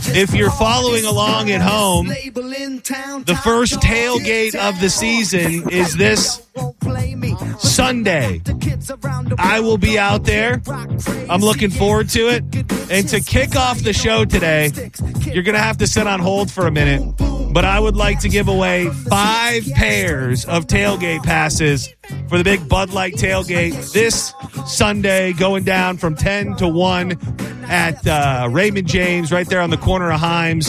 If you're following along at home, the first tailgate of the season is this Sunday. I will be out there. I'm looking forward to it. And to kick off the show today, you're going to have to sit on hold for a minute. But I would like to give away 5 pairs of tailgate passes for the big Bud Light tailgate this Sunday, going down from 10 to 1 at Raymond James, right there on the corner of Himes.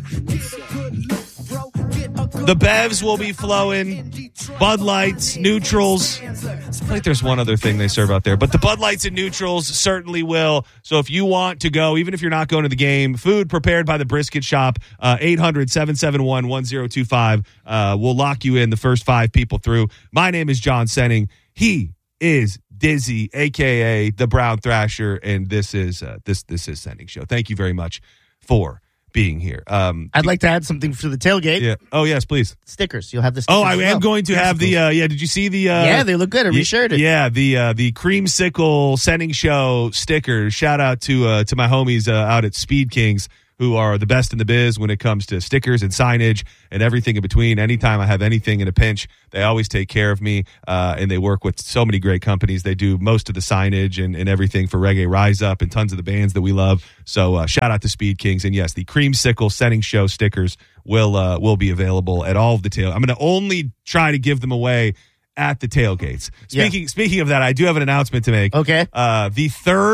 The Bevs will be flowing. Bud Lights, Neutrals. I think there's one other thing they serve out there. But the Bud Lights and Neutrals certainly will. So if you want to go, even if you're not going to the game, food prepared by the Brisket Shop, 800-771-1025. We'll lock you in, the first 5 people through. My name is John Senning. He is Dizzy, a.k.a. the Brown Thrasher, and this is Senning Show. Thank you very much for being here. I'd like to add something for the tailgate. Yeah. Oh, yes, please. Stickers. You'll have the stickers. Oh, I am going to have the, did you see the... yeah, they look good. I reshirted it. Yeah, the Creamsicle Senning Show stickers. Shout out to my homies out at Speed Kings, who are the best in the biz when it comes to stickers and signage and everything in between. Anytime I have anything in a pinch, they always take care of me, and they work with so many great companies. They do most of the signage and everything for Reggae Rise Up and tons of the bands that we love. So shout out to Speed Kings. And yes, the Creamsicle Senning Show stickers will be available at all of the tail. I'm going to only try to give them away at the tailgates. Speaking of that, I do have an announcement to make. Okay. The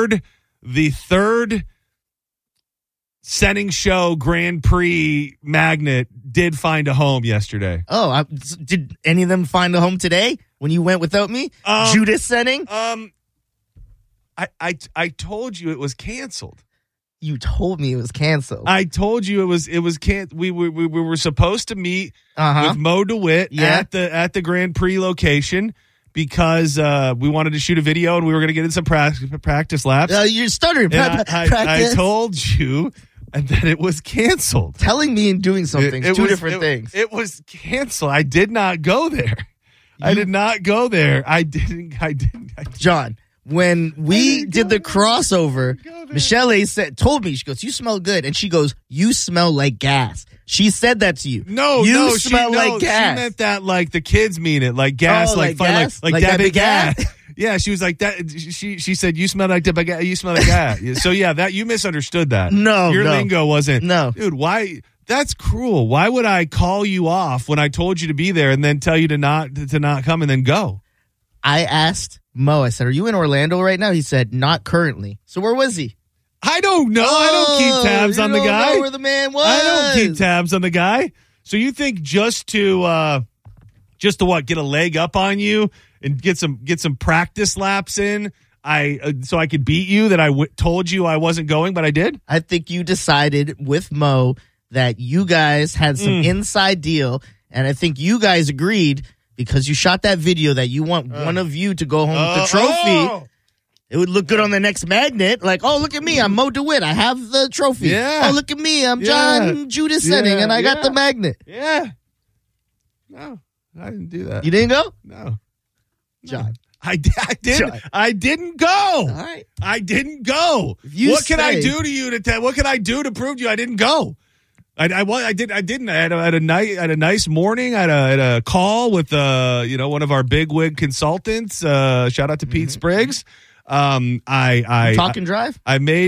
third Senning Show Grand Prix magnet did find a home yesterday. Oh, did any of them find a home today when you went without me? Judas Senning? I told you it was canceled. You told me it was canceled. I told you it was canceled. We were supposed to meet with Mo DeWitt at the Grand Prix location because we wanted to shoot a video and we were going to get in some practice laps. You're stuttering. I told you. And then it was canceled. Telling me and doing something two different things. It was canceled. I did not go there. I did not go there. I didn't. John, when we did the crossover, Michelle told me, she goes, "You smell good," and she goes, "You smell like gas." She said that to you. You smell like gas. She meant that like the kids mean it, like gas, like gas? like that big gas. Yeah, she was like that. She said, "You smell like the you smell like gas." So yeah, that you misunderstood that. Your lingo wasn't. No, dude, why? That's cruel. Why would I call you off when I told you to be there and then tell you to not come and then go? I asked Mo. I said, "Are you in Orlando right now?" He said, "Not currently." So where was he? I don't know. I don't keep tabs on the guy. I don't know where the man was. I don't keep tabs on the guy. So you think just to what, get a leg up on you and get some practice laps in, so I could beat you, that I told you I wasn't going, but I did? I think you decided with Mo that you guys had some inside deal, and I think you guys agreed because you shot that video that you want one of you to go home with the trophy. It would look good on the next magnet. Like, oh, look at me. I'm Mo DeWitt. I have the trophy. Yeah. Oh, look at me. I'm John Judas Senning, and I got the magnet. Yeah. No, I didn't do that. You didn't go? No. John. I didn't. John. I didn't go. All right. I didn't go. What can I do to you what can I do to prove to you I didn't go? I didn't. I had a nice morning. I had a call with one of our bigwig consultants. Shout out to Pete Spriggs. I talk and drive. I made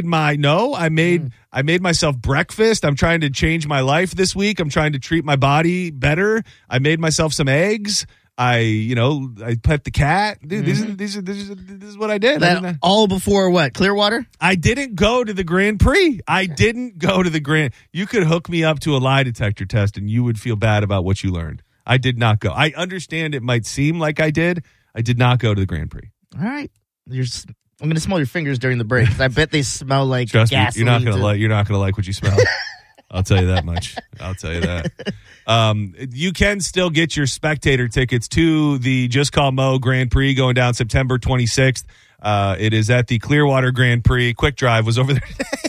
myself breakfast. I'm trying to change my life this week. I'm trying to treat my body better. I made myself some eggs. I pet the cat. Dude, this is what I did. That all before what? Clearwater? I didn't go to the Grand Prix. I didn't go to the Grand. You could hook me up to a lie detector test and you would feel bad about what you learned. I did not go. I understand it might seem like I did. I did not go to the Grand Prix. All right. I'm going to smell your fingers during the break because I bet they smell like Trust gasoline. Me, you're not going to like what you smell. I'll tell you that much. I'll tell you that. You can still get your spectator tickets to the Just Call Mo Grand Prix going down September 26th. It is at the Clearwater Grand Prix. Quick Drive was over there.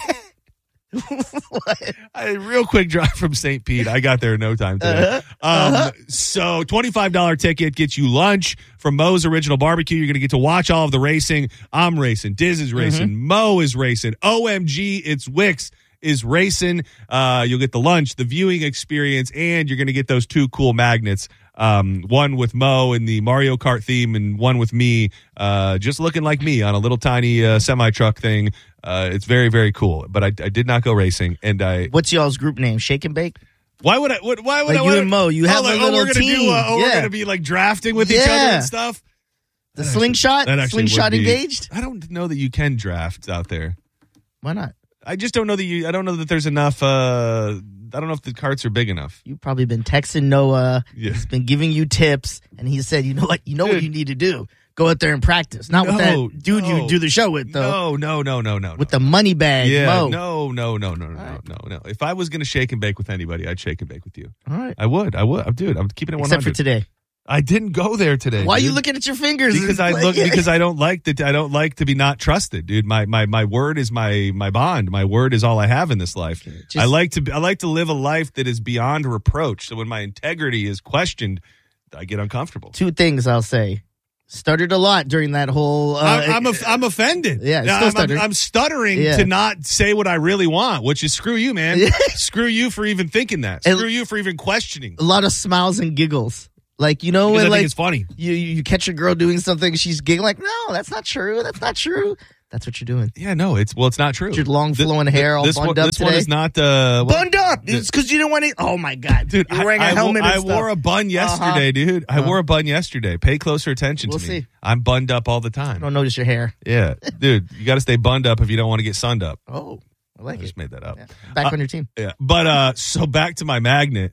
A real quick drive from St. Pete. I got there in no time today. So $25 ticket gets you lunch from Mo's Original Barbecue. You're going to get to watch all of the racing. I'm racing. Diz is racing. Mo is racing. OMG, it's Wicks is racing. You'll get the lunch, the viewing experience, and you're going to get those 2 cool magnets. One with Mo in the Mario Kart theme, and one with me, just looking like me on a little tiny semi-truck thing. It's very, very cool. But I did not go racing. And What's y'all's group name? Shake and Bake? Why would I? Why would like I? you and Mo, you have a little we're gonna team. We're gonna be like drafting with each other and stuff. The slingshot? Slingshot engaged? I don't know that you can draft out there. Why not? I just don't know that I don't know that there's enough. I don't know if the carts are big enough. You've probably been texting Noah. Yeah. He's been giving you tips, and he said, "You know what? You know what you need to do. Go out there and practice. Not with that dude you do the show with, though. No. With the money bag, Mo. No. If I was going to shake and bake with anybody, I'd shake and bake with you. All right. I would. Dude, I'm keeping it 100. Except for today. I didn't go there today. Why are you looking at your fingers? Because I don't like that. I don't like to be not trusted, dude. My word is my bond. My word is all I have in this life. I like to live a life that is beyond reproach. So when my integrity is questioned, I get uncomfortable. 2 things I'll say. Stuttered a lot during that whole. I'm offended. Yeah, I'm stuttering to not say what I really want, which is screw you, man. Screw you for even thinking that. Screw you for even questioning. A lot of smiles and giggles. Like, you know, because when I like think it's funny. You catch a girl doing something, she's giggling like, no, that's not true. That's not true. That's what you're doing. Yeah, no, it's not true. Your long flowing hair all bunned up this today. One is not bunned up. It's because you didn't want to. Oh my god, dude! You're wearing a helmet. I wore a bun yesterday, dude. I wore a bun yesterday. Pay closer attention to me. See. I'm bunned up all the time. I don't notice your hair. Yeah, dude, you got to stay bunned up if you don't want to get sunned up. Oh, I like it. Just made that up. Yeah. Back on your team. Yeah, but so back to my magnet.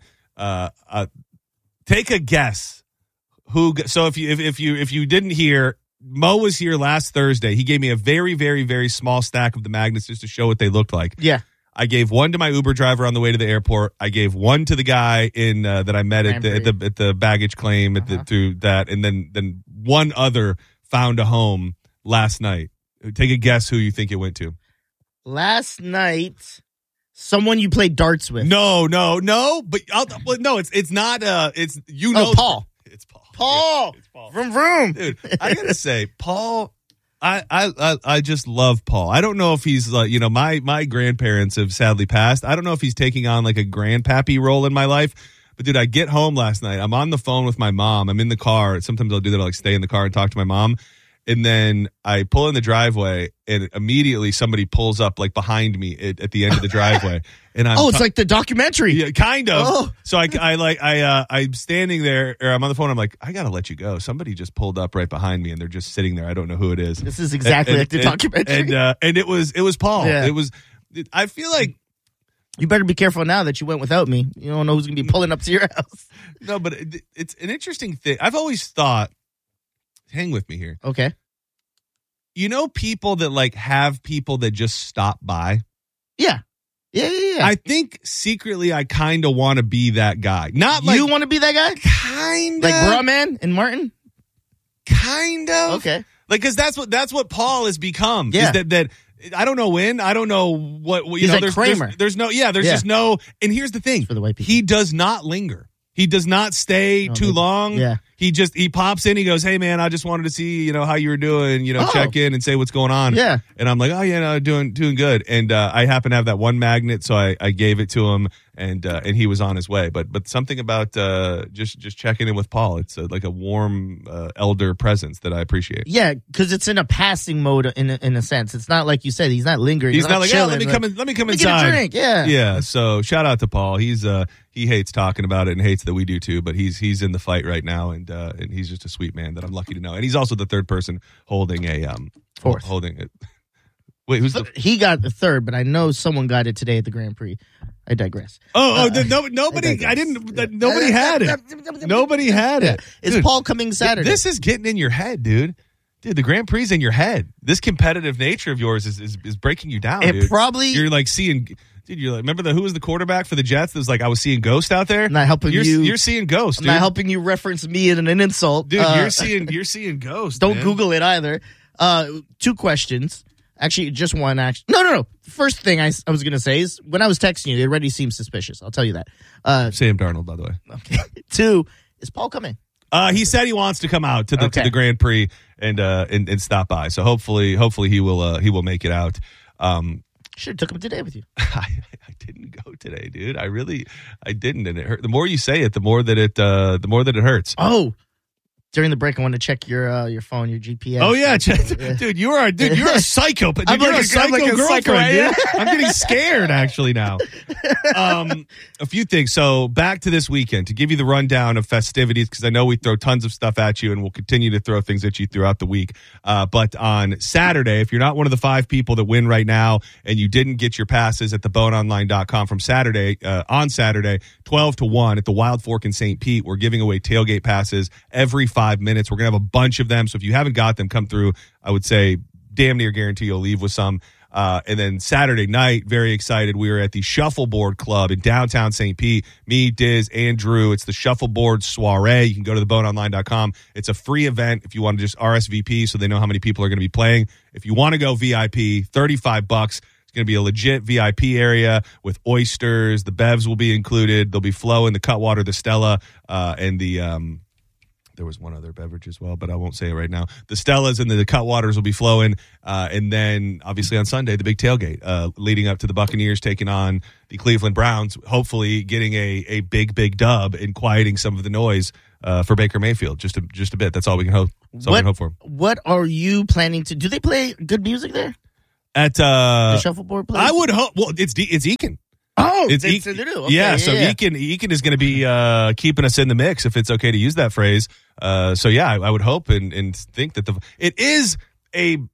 Take a guess. So if you didn't hear, Mo was here last Thursday. He gave me a very, very, very small stack of the magnets just to show what they looked like. Yeah. I gave one to my Uber driver on the way to the airport. I gave one to the guy in that I met at the baggage claim through that, and then one other found a home last night. Take a guess who you think it went to. Last night, someone you played darts with. No, but it's not. It's Paul. It's Paul. Paul. Yeah, it's Paul. Vroom vroom. Dude, I gotta say, Paul. I just love Paul. I don't know if he's like, my grandparents have sadly passed. I don't know if he's taking on like a grandpappy role in my life. But dude, I get home last night. I'm on the phone with my mom. I'm in the car. Sometimes I'll do that. I'll like stay in the car and talk to my mom. And then I pull in the driveway, and immediately somebody pulls up like behind me at the end of the driveway. And it's like the documentary. Yeah, kind of. Oh. So I'm standing there, or I'm on the phone. I'm like, I gotta let you go. Somebody just pulled up right behind me, and they're just sitting there. I don't know who it is. This is exactly like the documentary. And it was Paul. Yeah. I feel like you better be careful now that you went without me. You don't know who's gonna be pulling up to your house. No, but it's an interesting thing. I've always thought. Hang with me here. Okay. People that like have people that just stop by? Yeah. I think secretly I kind of want to be that guy. Not like you want to be that guy? Kind of. Like Brahman and Martin? Kind of. Okay. Like, because that's what Paul has become. Yeah. Is that I don't know when. I don't know what. He's like Kramer. There's just no. And here's the thing. For the white people. He does not linger. He does not stay too long. Yeah. He pops in. He goes, "Hey man, I just wanted to see how you were doing. Check in and say what's going on." Yeah. And I'm like, "Oh yeah, no, doing good." And I happen to have that one magnet, so I gave it to him, and he was on his way. But something about just checking in with Paul. It's like a warm elder presence that I appreciate. Yeah, because it's in a passing mode in a sense. It's not like you said. He's not lingering. He's not like, chilling, let me come inside. Get a drink. Yeah. Yeah. So shout out to Paul. He hates talking about it and hates that we do too, but he's in the fight right now, and he's just a sweet man that I'm lucky to know. And he's also the third person holding a fourth. Holding it. Wait, who's he got the third, but I know someone got it today at the Grand Prix. I digress. Nobody had it. Nobody had it. Is Paul coming Saturday? This is getting in your head, dude. Dude, the Grand Prix is in your head. This competitive nature of yours is breaking you down, dude. You're like seeing. Dude, you're like, remember who was the quarterback for the Jets? That was like, I was seeing Ghost out there. Not helping You're seeing Ghost, dude. Not helping you reference me in an insult, dude. You're seeing Ghost. Don't man. Google it either. 2 questions. Actually, just one. No. First thing I was gonna say is when I was texting you, it already seemed suspicious. I'll tell you that. Sam Darnold, by the way. Okay. 2, is Paul coming? He said he wants to come out to the Grand Prix and stop by. So hopefully he will make it out. Should have took him today with you. I didn't go today, dude. I didn't, and it hurt. The more you say it, the more that it hurts. Oh, during the break, I want to check your phone, your GPS. Oh yeah, dude, you're a psychopath. Dude, you're a psycho girlfriend, dude. I'm getting scared actually now. A few things. So back to this weekend to give you the rundown of festivities, because I know we throw tons of stuff at you, and we'll continue to throw things at you throughout the week. But on Saturday, if you're not one of the 5 people that win right now, and you didn't get your passes at theboneonline.com from Saturday, on Saturday, 12 to 1 at the Wild Fork in St. Pete, we're giving away tailgate passes every 5 minutes. We're going to have a bunch of them. So if you haven't got them, come through. I would say damn near guarantee you'll leave with some. And then Saturday night, very excited. We were at the Shuffleboard Club in downtown St. Pete. Me, Diz, and Drew. It's the Shuffleboard Soiree. You can go to theboneonline.com. It's a free event if you want to just RSVP so they know how many people are going to be playing. If you want to go VIP, $35. It's going to be a legit VIP area with oysters. The bevs will be included. They'll be flowing the Cutwater, the Stella, and the there was one other beverage as well, but I won't say it right now. The Stellas and the Cutwaters will be flowing. And then, obviously, on Sunday, the big tailgate leading up to the Buccaneers taking on the Cleveland Browns, hopefully getting a big dub and quieting some of the noise for Baker Mayfield just a bit. That's all we can hope. That's all we can hope for. What are you planning to do? They play good music there? At the Shuffleboard place? I would hope. Well, it's Eakin. Oh, it's they do. Okay, yeah, so Eakin is going to be keeping us in the mix, if it's okay to use that phrase. So yeah, I would hope and think that it is a. You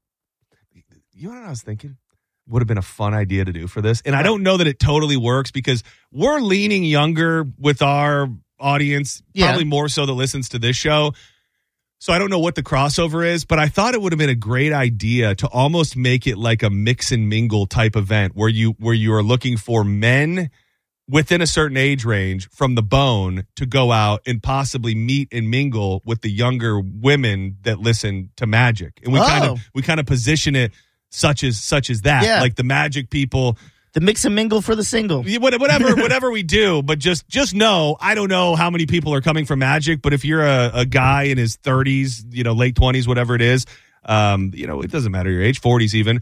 know what I was thinking? Would have been a fun idea to do for this, and I don't know that it totally works because we're leaning younger with our audience, probably more so that listens to this show. So I don't know what the crossover is, but I thought it would have been a great idea to almost make it like a mix and mingle type event where you are looking for men within a certain age range from the Bone to go out and possibly meet and mingle with the younger women that listen to Magic. And we kind of position it such as that, like the Magic people. The mix and mingle for the single. Whatever we do, but just know, I don't know how many people are coming from Magic, but if you're a guy in his 30s, late 20s, whatever it is, it doesn't matter your age, 40s even,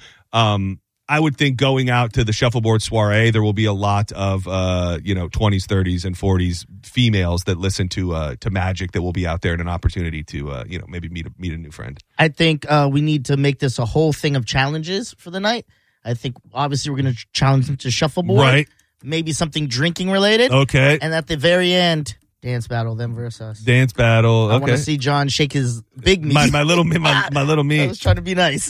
I would think going out to the Shuffleboard Soiree, there will be a lot of, 20s, 30s, and 40s females that listen to Magic that will be out there and an opportunity to, maybe meet a new friend. I think we need to make this a whole thing of challenges for the night. I think, obviously, we're going to challenge them to shuffleboard. Right. Maybe something drinking related. Okay. And at the very end, dance battle, them versus us. Dance battle. Okay. I want to see John shake his big meat. My little meat. I was trying to be nice.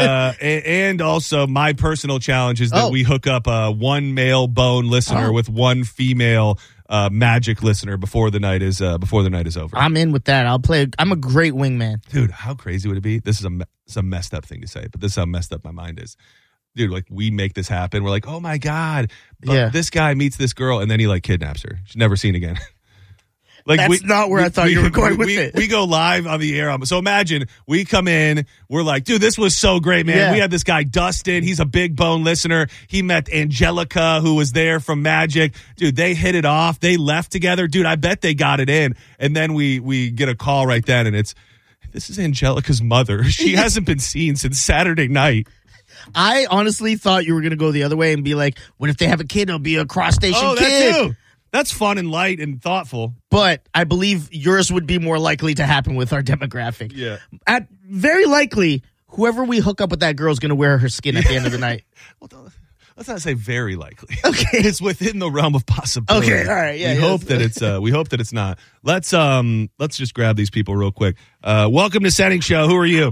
And also, my personal challenge is that we hook up one male Bone listener with one female Magic listener before the night is over. I'm in with that. I'll play. I'm a great wingman. Dude, how crazy would it be? This is a messed up thing to say, but this is how messed up my mind is. Dude, like, we make this happen. We're like, oh my God, this guy meets this girl, and then he kidnaps her. She's never seen again. That's not where I thought you were going with it. We go live on the air. So imagine we come in. We're like, dude, this was so great, man. Yeah. We had this guy, Dustin. He's a big Bone listener. He met Angelica, who was there from Magic. Dude, they hit it off. They left together. Dude, I bet they got it in. And then we get a call right then, and this is Angelica's mother. She hasn't been seen since Saturday night. I honestly thought you were going to go the other way and be like, what if they have a kid? It'll be a cross-station kid. That too. That's fun and light and thoughtful. But I believe yours would be more likely to happen with our demographic. Yeah. Very likely, whoever we hook up with that girl is going to wear her skin at the end of the night. Well, let's not say very likely. Okay. It's within the realm of possibility. Okay, all right. Yeah, we hope that it's not. Let's just grab these people real quick. Welcome to Setting Show. Who are you?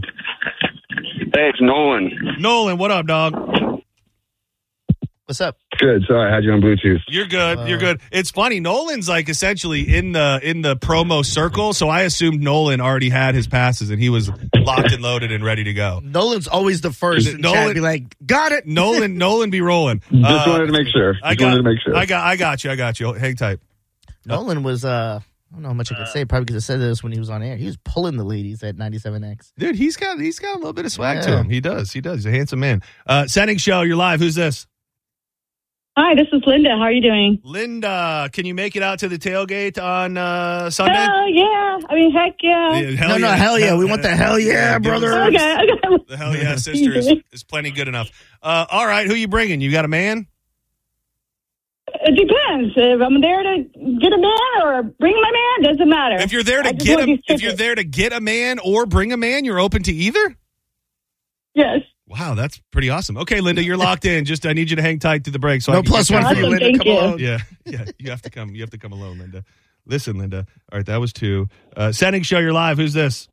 Hey, it's Nolan. Nolan, what up, dog? What's up? Good. Sorry, I had you on Bluetooth. You're good. You're good. It's funny. Nolan's essentially in the promo circle, so I assumed Nolan already had his passes and he was locked and loaded and ready to go. Nolan's always the first. Nolan to be like, got it. Nolan be rolling. Just wanted to make sure. I got you. Hang tight. Nolan was I don't know how much I could say. Probably could have said this when he was on air. He was pulling the ladies at 97X. Dude, he's got a little bit of swag to him. He does. He's a handsome man. Setting Show, you're live. Who's this? Hi, Hi, this is Linda. How are you doing? Linda, can you make it out to the tailgate on Sunday? Oh, yeah. I mean, heck yeah. Hell yeah. We want the hell yeah, brother. Okay. The hell yeah, sister is plenty good enough. All right, who you bringing? You got a man? It depends. If I'm there to get a man or bring my man, doesn't matter. If you're there to get a man or bring a man, you're open to either? Yes. Wow, that's pretty awesome. Okay, Linda, you're locked in. Just I need you to hang tight to the break. So no plus one for you, Linda. Thank Come you. on. Yeah, you have to come. You have to come alone, Linda. Listen, Linda. All right, that was 2. Setting show, you're live. Who's this?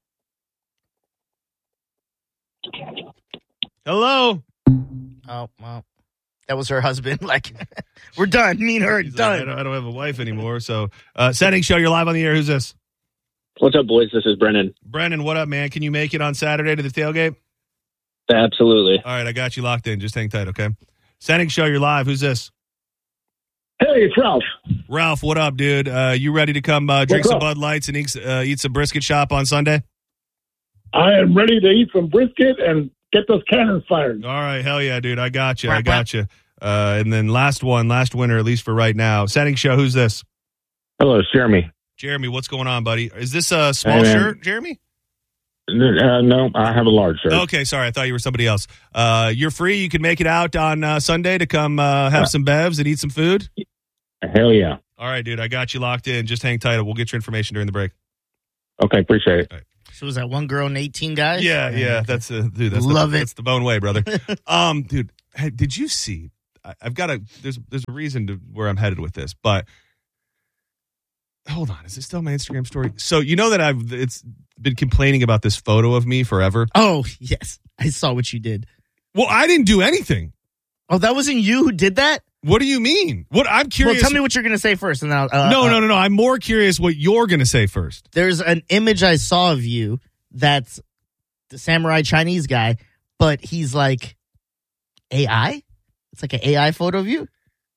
Hello. Oh, well, that was her husband. Like, we're done. Me and her are done. I don't have a wife anymore. So, setting show, you're live on the air. Who's this? What's up, boys? This is Brennan. Brennan, what up, man? Can you make it on Saturday to the tailgate? Absolutely. All right, I got you locked in. Just hang tight, okay? Setting show, you're live. Who's this? Hey, it's Ralph. Ralph, what up, dude? You ready to come drink some Bud Lights and eat some brisket shop on Sunday? I am ready to eat some brisket and get those cannons fired. All right, hell yeah, dude. I got you. And then last winner, at least for right now. Setting show, who's this? Hello, it's Jeremy. Jeremy, what's going on, buddy? Is this a small shirt, Jeremy? No, I have a large shirt. Okay, sorry. I thought you were somebody else. You're free. You can make it out on Sunday to come have some bevs and eat some food? Hell yeah. All right, dude. I got you locked in. Just hang tight. We'll get your information during the break. Okay, appreciate it. Right. So was that one girl and 18 guys? Yeah. That's dude. That's the bone way, brother. Dude, hey, did you see? I've got There's a reason to where I'm headed with this, but hold on. Is this still my Instagram story? So you know that it's been complaining about this photo of me forever. Oh yes, I saw what you did. Well, I didn't do anything. Oh, that wasn't you who did that? What do you mean? I'm curious. Well, tell me what you're going to say first, and then I'll. No. I'm more curious what you're going to say first. There's an image I saw of you that's the samurai Chinese guy, but he's like AI. It's like an AI photo of you.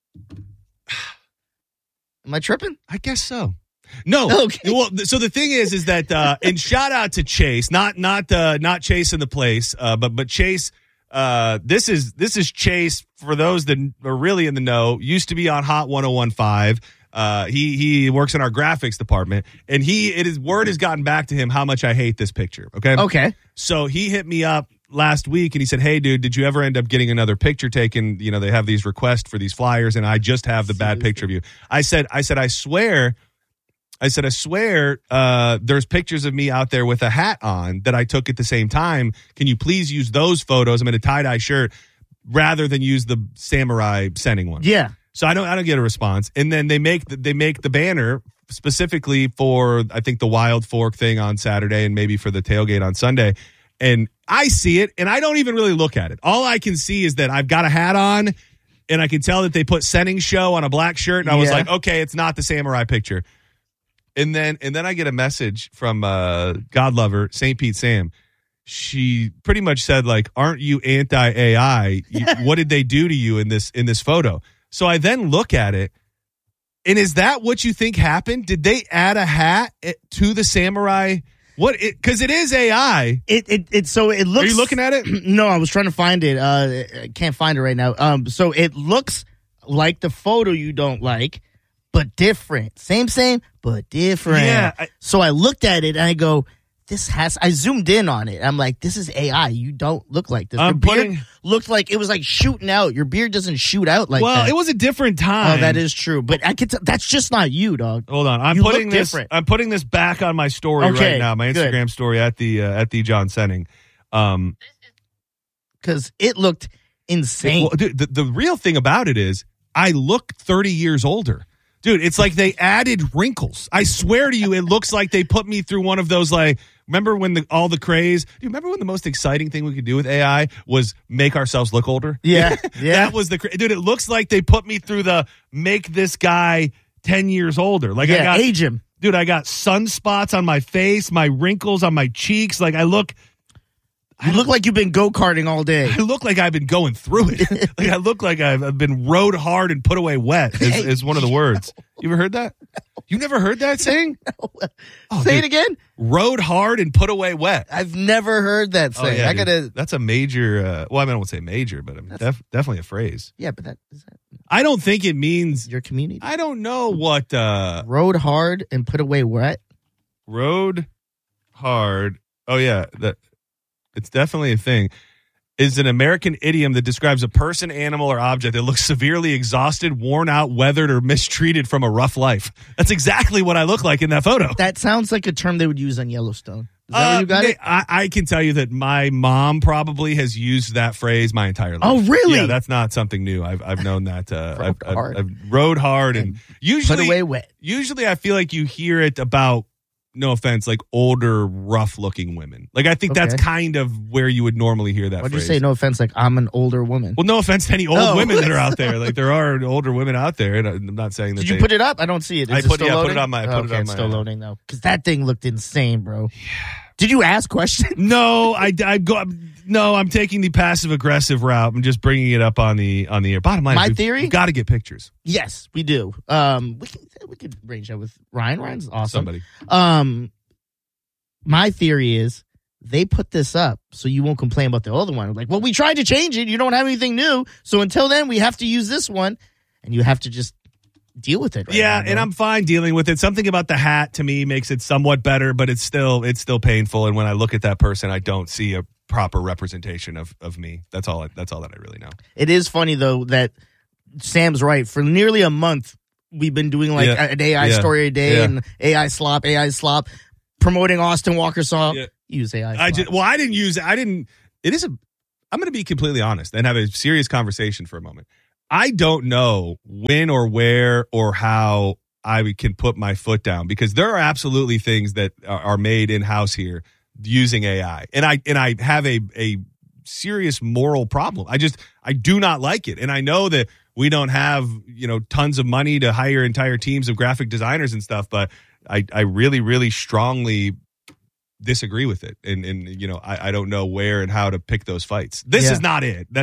Am I tripping? I guess so. No. Okay. Well, so the thing is that and shout out to Chase, not Chase in the place, but Chase. This is Chase for those that are really in the know. Used to be on Hot 101.5. He works in our graphics department, and word has gotten back to him how much I hate this picture. Okay. So he hit me up last week and he said, "Hey, dude, did you ever end up getting another picture taken? You know, they have these requests for these flyers, and I just have the bad picture of you." I said, I swear, there's pictures of me out there with a hat on that I took at the same time. Can you please use those photos? I'm in a tie-dye shirt rather than use the samurai sending one. Yeah. So I don't get a response. And then they make the banner specifically for, I think, the Wild Fork thing on Saturday and maybe for the tailgate on Sunday. And I see it, and I don't even really look at it. All I can see is that I've got a hat on, and I can tell that they put Sending Show on a black shirt, and I was like, okay, it's not the samurai picture. And then I get a message from God Lover, St. Pete Sam. She pretty much said, like, aren't you anti-AI? What did they do to you in this photo? So I then look at it, and is that what you think happened? Did they add a hat to the samurai? What? Because it is AI. So it looks. Are you looking at it? No, I was trying to find it. I can't find it right now. So it looks like the photo you don't like, but different. Same, but different. Yeah. So I looked at it and I go, I zoomed in on it. I'm like, this is AI. You don't look like this. Your beard looked like it was like shooting out. Your beard doesn't shoot out like that. Well, it was a different time. Oh, that is true. But I could tell that's just not you, dog. Hold on. I'm putting this back on my story right now. My Instagram story at the John Senning. Because it looked insane. Well, dude, the real thing about it is I look 30 years older. Dude, it's like they added wrinkles. I swear to you, it looks like they put me through one of those, like, remember when all the craze? Dude, remember when the most exciting thing we could do with AI was make ourselves look older? Yeah. That was dude, it looks like they put me through the make this guy 10 years older. Like, age him. Dude, I got sunspots on my face, my wrinkles on my cheeks. Like, I look like you've been go-karting all day. I look like I've been going through it. Like, I look like I've been rode hard and put away wet is one of the words. You ever heard that? You never heard that saying? Oh, Say it dude. again. Rode hard and put away wet. I've never heard that saying. yeah, I gotta. dude. That's a major. Well, I mean, I won't say major, but I mean, definitely a phrase. Yeah, but is that I don't think it means. your community? I don't know what Rode hard and put away wet. rode hard. Oh yeah, that it's definitely a thing. Is an American idiom that describes a person, animal, or object that looks severely exhausted, worn out, weathered, or mistreated from a rough life. That's exactly what I look like in that photo. That sounds like a term they would use on Yellowstone. Is that where you got it? I can tell you that my mom probably has used that phrase my entire life. Oh, really? Yeah, that's not something new. I've known that. I've rode hard and Put usually away wet. Usually, I feel like you hear it about. No offense, like older, rough-looking women. Like I think that's Okay. kind of where you would normally hear that What'd phrase. you say? No offense, like I'm an older woman. Well, no offense to any old Oh. women that are out there. Like there are older women out there, and I'm not saying that. Did you put it up? I don't see it. Is I it put- still yeah, loading? put it on my- put it okay, on it's my- still loading though. Because that thing looked insane, bro. Did you ask questions? No, I go. No, I'm taking the passive aggressive route. I'm just bringing it up on the air. Bottom line, My is theory? we've got to get pictures. Yes, we do. We could arrange that with Ryan. Ryan's awesome. Somebody. My theory is they put this up so you won't complain about the other one. Like, well, we tried to change it. You don't have anything new. So until then, we have to use this one, and you have to just deal with it. Right Yeah, now, and bro. I'm fine dealing with it. Something about the hat to me makes it somewhat better, but it's still painful. And when I look at that person, I don't see a proper representation of me. That's all that I really know. It is funny though that Sam's right. For nearly a month, we've been doing like Yeah. an AI Yeah. story a day Yeah. and AI slop, promoting Austin Walker song. Yeah. Use AI. I slop. I didn't use it. I'm going to be completely honest and have a serious conversation for a moment. I don't know when or where or how I can put my foot down because there are absolutely things that are made in house here using AI, and I have a serious moral problem. I do not like it, and I know that we don't have tons of money to hire entire teams of graphic designers and stuff, but I really, really strongly disagree with it, and I don't know where and how to pick those fights. This Yeah. is not it.